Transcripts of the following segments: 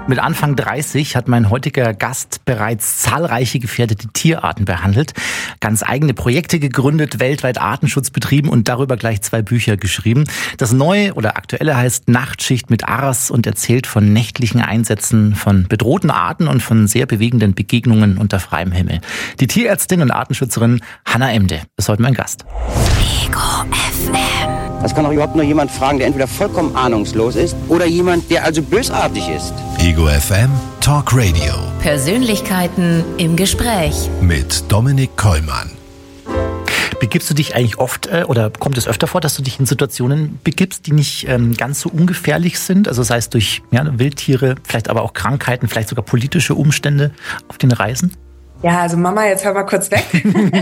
Mit Anfang 30 hat mein heutiger Gast bereits zahlreiche gefährdete Tierarten behandelt, ganz eigene Projekte gegründet, weltweit Artenschutz betrieben und darüber gleich 2 Bücher geschrieben. Das neue oder aktuelle heißt Nachtschicht mit Aras und erzählt von nächtlichen Einsätzen von bedrohten Arten und von sehr bewegenden Begegnungen unter freiem Himmel. Die Tierärztin und Artenschützerin Hanna Emde ist heute mein Gast. Ego FM. Das kann doch überhaupt nur jemand fragen, der entweder vollkommen ahnungslos ist oder jemand, der also bösartig ist. Ego FM Talk Radio. Persönlichkeiten im Gespräch. Mit Dominik Kollmann. Begibst du dich eigentlich oft oder kommt es öfter vor, dass du dich in Situationen begibst, die nicht ganz so ungefährlich sind? Also sei es durch Wildtiere, vielleicht aber auch Krankheiten, vielleicht sogar politische Umstände auf den Reisen? Ja, also Mama, jetzt hör mal kurz weg.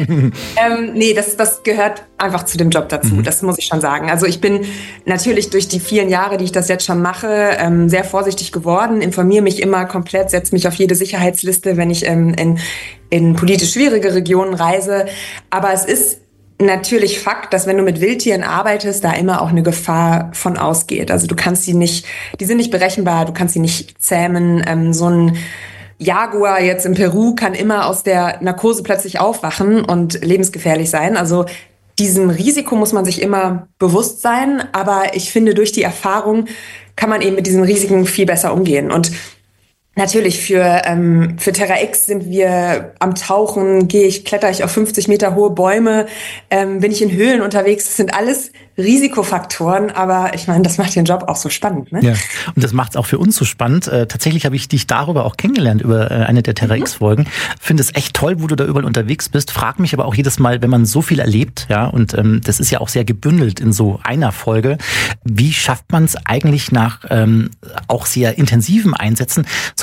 Nee, das gehört einfach zu dem Job dazu, das muss ich schon sagen. Also ich bin natürlich durch die vielen Jahre, die ich das jetzt schon mache, sehr vorsichtig geworden, informiere mich immer komplett, setze mich auf jede Sicherheitsliste, wenn ich in politisch schwierige Regionen reise. Aber es ist natürlich Fakt, dass wenn du mit Wildtieren arbeitest, da immer auch eine Gefahr von ausgeht. Also du kannst die sind nicht berechenbar, du kannst sie nicht zähmen. So ein Jaguar jetzt in Peru kann immer aus der Narkose plötzlich aufwachen und lebensgefährlich sein. Also diesem Risiko muss man sich immer bewusst sein. Aber ich finde, durch die Erfahrung kann man eben mit diesen Risiken viel besser umgehen. Und natürlich für Terra X sind wir am Tauchen, kletter ich auf 50 Meter hohe Bäume, bin ich in Höhlen unterwegs. Das sind alles Risikofaktoren, aber ich meine, das macht den Job auch so spannend, ne? Ja, und das macht es auch für uns so spannend. Tatsächlich habe ich dich darüber auch kennengelernt, über eine der Terra X-Folgen. Finde es echt toll, wo du da überall unterwegs bist. Frag mich aber auch jedes Mal, wenn man so viel erlebt, ja, und das ist ja auch sehr gebündelt in so einer Folge, wie schafft man es eigentlich nach auch sehr intensiven Einsätzen, so